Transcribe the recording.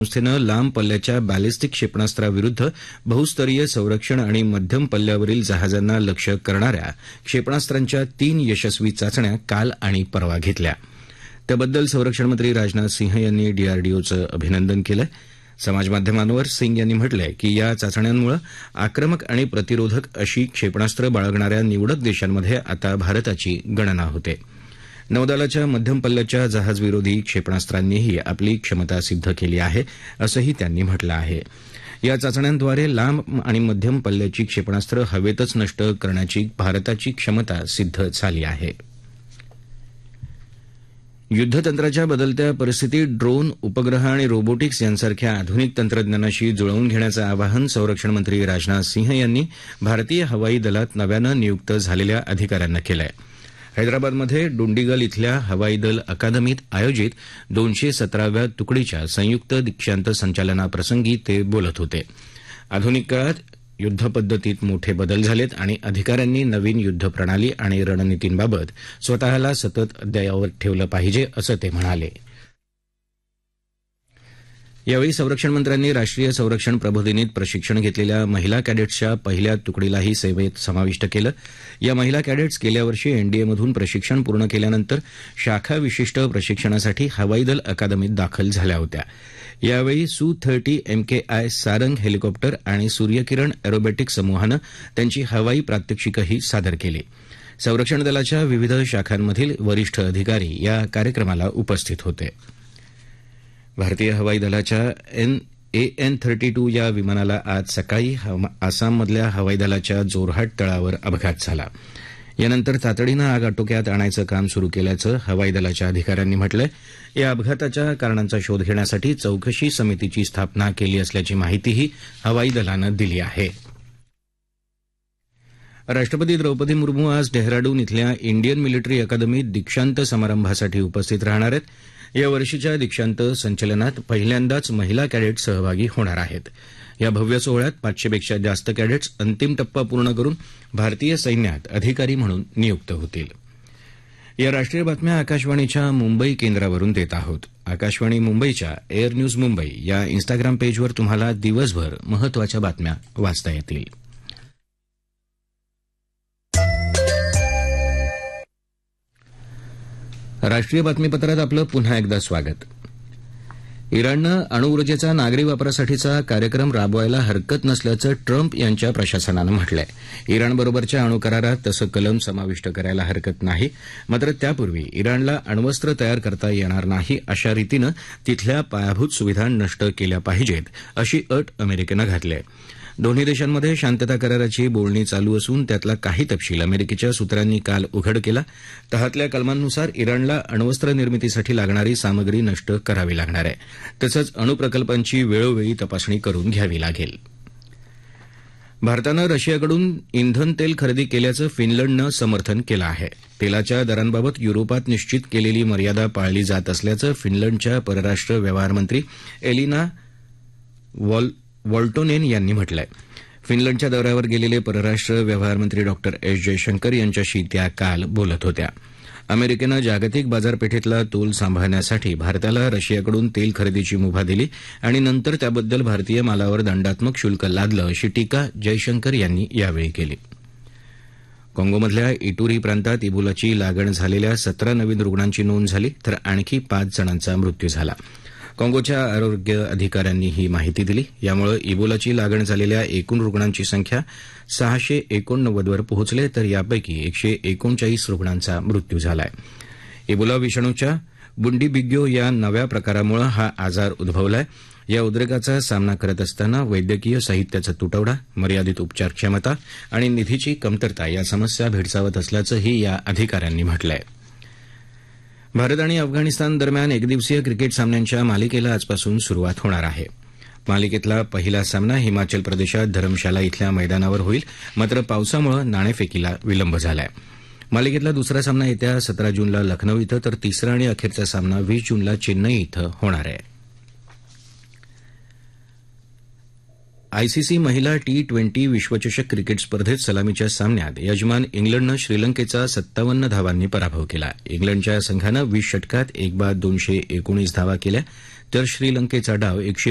संस्थेनं लांब पल्ल्याच्या बॅलिस्टिक क्षेपणास्त्राविरुद्ध बहुस्तरीय संरक्षण आणि मध्यम पल्ल्यावरील जहाजांना लक्ष्य करणाऱ्या क्षेपणास्त्रांच्या 3 यशस्वी चाचण्या काल आणि परवा घेतल्या. त्याबद्दल संरक्षणमंत्री राजनाथ सिंह यांनी डीआरडीओचं अभिनंदन केलं. समाजमाध्यमांवर सिंग यांनी म्हटलंय की या चाचण्यांमुळे आक्रमक आणि प्रतिरोधक अशी क्षेपणास्त्रं बाळगणाऱ्या निवडक देशांमध्ये आता भारताची गणना होते. नौदलाच्या मध्यम पल्ल्याच्या जहाजविरोधी क्षेपणास्त्रांनीही आपली क्षमता सिद्ध केली आहे, असंही त्यांनी म्हटलं आहे. या चाचण्यांद्वारे लांब आणि मध्यम पल्ल्याची क्षेपणास्त्रं हवेतच नष्ट करण्याची भारताची क्षमता सिद्ध झाली आहे. युद्धतंत्राच्या बदलत्या परिस्थितीत ड्रोन, उपग्रह आणि रोबोटिक्स यांसारख्या आधुनिक तंत्रज्ञानाशी जुळवून घेण्याचं आवाहन संरक्षणमंत्री राजनाथ सिंह यांनी भारतीय हवाई दलात नव्यानं नियुक्त झालेल्या अधिकाऱ्यांना केलं आहे. हैदराबादमध्ये डुंडिगल इथल्या हवाई दल अकादमीत आयोजित 217व्या तुकडीच्या संयुक्त दीक्षांत संचालनाप्रसंगी ते बोलत होते. आधुनिक काळात युद्धपद्धतीत मोठे बदल झालेत आणि अधिकाऱ्यांनी नवीन युद्धप्रणाली आणि रणनीतींबाबत स्वतःला सतत अद्ययावत ठेवलं पाहिजे, असं ते म्हणाले. यावेळी संरक्षणमंत्र्यांनी राष्ट्रीय संरक्षण प्रबोधिनीत प्रशिक्षण घेतलेल्या महिला कॅडेट्सच्या पहिल्या तुकडीलाही सेवेत समाविष्ट केलं. या महिला कॅडेट्स गेल्या वर्षी एनडीएमधून प्रशिक्षण पूर्ण केल्यानंतर शाखा विशिष्ट प्रशिक्षणासाठी हवाई दल अकादमीत दाखल झाल्या होत्या. यावेळी सू-30 MKI सारंग हेलिकॉप्टर आणि सूर्यकिरण एरोबॅटिक्स समूहानं त्यांची हवाई प्रात्यक्षिकही सादर केली. संरक्षण दलाच्या विविध शाखांमधील वरिष्ठ अधिकारी या कार्यक्रमाला उपस्थित होते. भारतीय हवाई दलाच्या AN-32 या विमानाला आज सकाळी आसाममधल्या हवाई दलाच्या जोरहाट तळावर अपघात झाला. यानंतर तातडीनं आग आटोक्यात आणायचं काम सुरू केल्याचं हवाई दलाच्या अधिकाऱ्यांनी म्हटलंय. या अपघाताच्या कारणांचा शोध घेण्यासाठी चौकशी समितीची स्थापना केली असल्याची माहितीही हवाई दलानं दिली आहे. राष्ट्रपती द्रौपदी मुर्मू आज डेहराडून इथल्या इंडियन मिलिटरी अकादमीत दीक्षांत समारंभासाठी उपस्थित राहणार आहेत. या वर्षीच्या दीक्षांत संचलनात पहिल्यांदाच महिला कॅडेट सहभागी होणार आहेत. या भव्य सोहळ्यात 500पेक्षा जास्त कॅडेट्स अंतिम टप्पा पूर्ण करून भारतीय सैन्यात अधिकारी म्हणून नियुक्त होतील. या राष्ट्रीय बातम्या आकाशवाणीच्या मुंबई केंद्रावरून देत आहोत. आकाशवाणी मुंबईच्या एअर न्यूज मुंबई या इन्स्टाग्राम पेजवर तुम्हाला दिवसभर महत्त्वाच्या बातम्या वाचता येतील. राष्ट्रीय बातमीपत्रात आपलं पुन्हा एकदा स्वागत. इराणनं अणुऊर्जेचा नागरी वापरासाठीचा कार्यक्रम राबवायला हरकत नसल्याचं ट्रम्प यांच्या प्रशासनानं म्हटलंय. इराणबरोबरच्या अणुकरारात तसं कलम समाविष्ट करायला हरकत नाही, मात्र त्यापूर्वी इराणला अण्वस्त्र तयार करता येणार नाही अशा रीतीनं तिथल्या पायाभूत सुविधा नष्ट केल्या पाहिजेत अशी अट अमेरिकेनं घातली आहे. दोन्ही देशांमध्ये शांतता कराराची बोलणी चालू असून त्यातला काही तपशील अमेरिकेच्या सूत्रांनी काल उघड केला. तहातल्या कलमांनुसार इराणला अण्वस्त्र निर्मितीसाठी लागणारी सामग्री नष्ट करावी लागणार आहे. तसंच अणुप्रकल्पांची वेळोवेळी तपासणी करून घ्यावी लागेल. भारतानं रशियाकडून इंधन तेल खरेदी केल्याचं फिनलंडनं समर्थन केलं आहे. तेलाच्या दरांबाबत युरोपात निश्चित केलेली मर्यादा पाळली जात असल्याचं फिनलंडच्या परराष्ट्र व्यवहारमंत्री एलिना वॉल्टोनेन यांनी म्हटलंय. फिनलंडच्या दौऱ्यावर गेलेले परराष्ट्र व्यवहारमंत्री डॉ एस जयशंकर यांच्याशी त्या काल बोलत होत्या. अमेरिकेनं जागतिक बाजारपेठेतला तोल सांभाळण्यासाठी भारताला रशियाकडून तेल खरेदीची मुभा दिली आणि नंतर त्याबद्दल भारतीय मालावर दंडात्मक शुल्क लादलं अशी टीका जयशंकर यांनी यावेळी केली. काँगोमधल्या इटुरी प्रांतात इबोलाची लागण झालेल्या 17 नवीन रुग्णांची नोंद झाली तर आणखी 5 जणांचा मृत्यू झाला. काँगोच्या आरोग्य अधिकाऱ्यांनी ही माहिती दिली. यामुळे इबोलाची लागण झालेल्या एकूण रुग्णांची संख्या 689 वर पोहोचली तर यापैकी 139 रुग्णांचा मृत्यू झाला आहे. इबोला विषाणूच्या बुंडीबिग्यो या नव्या प्रकारामुळे हा आजार उद्भवलाय. या उद्रेकाचा सामना करत असताना वैद्यकीय साहित्याचा तुटवडा, मर्यादित उपचार क्षमता आणि निधीची कमतरता या समस्या भेडसावत असल्याचंही या अधिकाऱ्यांनी म्हटलंय. भारत आणि अफगाणिस्तान दरम्यान एकदिवसीय क्रिकेट सामन्यांच्या मालिकेला आजपासून सुरुवात होणार आहे. मालिकेतला पहिला सामना हिमाचल प्रदेशात धरमशाला इथल्या मैदानावर होईल, मात्र पावसामुळे नाणेफेकीला विलंब झालाय. मालिकेतला दुसरा सामना येत्या 17 जूनला लखनौ इथं तर तिसरा आणि अखेरचा सामना 20 जूनला चेन्नई इथं होणार आहे. आयसीसी महिला T20 विश्वचषक क्रिकेट स्पर्धेत सलामीच्या सामन्यात यजमान इंग्लंडनं श्रीलंकेचा 57 धावांनी पराभव केला. इंग्लंडच्या संघानं 20 षटकात 1 बाद 219 धावा केल्या तर श्रीलंकेचा डाव